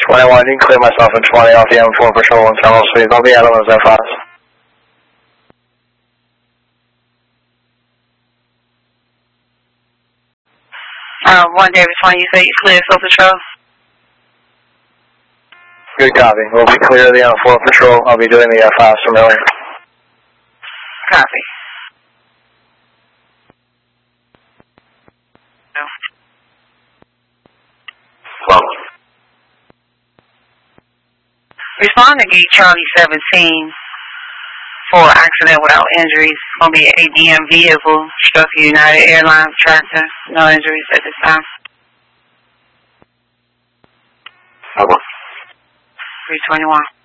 21, you can clear myself in 20 off the M4 patrol and Terminal Suite. I'll be out of those F5s. 1 Davis 20, you say you clear Field Patrol? Good copy. We'll be clear of the M4 patrol. I'll be doing the F5s familiar. Copy. No. Well. Respond to gate Charlie 17 for accident without injuries. It's going to be an ADM vehicle struck a United Airlines tractor. No injuries at this time. Over. 321.